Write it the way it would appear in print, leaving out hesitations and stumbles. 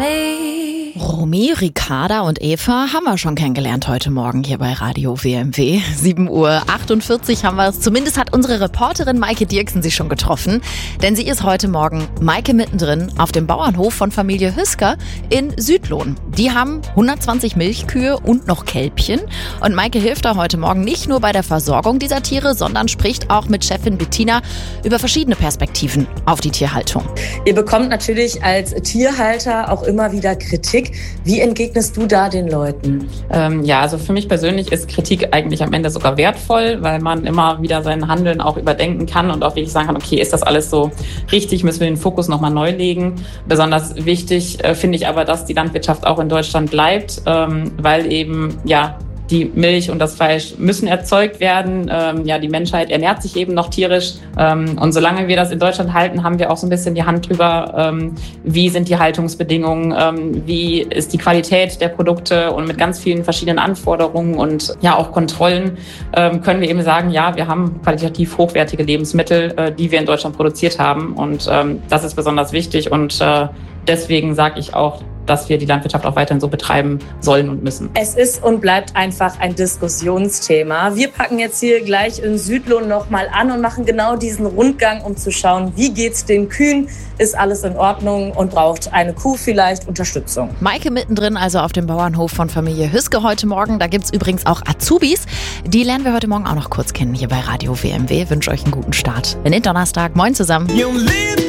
me. Romy, Ricarda und Eva haben wir schon kennengelernt heute Morgen hier bei Radio WMW. 7:48 Uhr haben wir es. Zumindest hat unsere Reporterin Maike Dirksen sie schon getroffen. Denn sie ist heute Morgen Maike mittendrin auf dem Bauernhof von Familie Hüsker in Südlohn. Die haben 120 Milchkühe und noch Kälbchen. Und Maike hilft da heute Morgen nicht nur bei der Versorgung dieser Tiere, sondern spricht auch mit Chefin Bettina über verschiedene Perspektiven auf die Tierhaltung. Ihr bekommt natürlich als Tierhalter auch immer wieder Kritik. Wie entgegnest du da den Leuten? Also für mich persönlich ist Kritik eigentlich am Ende sogar wertvoll, weil man immer wieder sein Handeln auch überdenken kann und auch wirklich sagen kann, okay, ist das alles so richtig, müssen wir den Fokus nochmal neu legen. Besonders wichtig finde ich aber, dass die Landwirtschaft auch in Deutschland bleibt, weil eben, die Milch und das Fleisch müssen erzeugt werden. Die Menschheit ernährt sich eben noch tierisch. Und solange wir das in Deutschland halten, haben wir auch so ein bisschen die Hand drüber, wie sind die Haltungsbedingungen, wie ist die Qualität der Produkte, und mit ganz vielen verschiedenen Anforderungen und auch Kontrollen können wir eben sagen, wir haben qualitativ hochwertige Lebensmittel, die wir in Deutschland produziert haben. Und das ist besonders wichtig, und deswegen sage ich auch, dass wir die Landwirtschaft auch weiterhin so betreiben sollen und müssen. Es ist und bleibt einfach ein Diskussionsthema. Wir packen jetzt hier gleich in Südlohn nochmal an und machen genau diesen Rundgang, um zu schauen, wie geht's den Kühen? Ist alles in Ordnung und braucht eine Kuh vielleicht Unterstützung? Maike mittendrin, also auf dem Bauernhof von Familie Hüske heute Morgen. Da gibt's übrigens auch Azubis. Die lernen wir heute Morgen auch noch kurz kennen hier bei Radio WMW. Ich wünsche euch einen guten Start in den Donnerstag. Moin zusammen.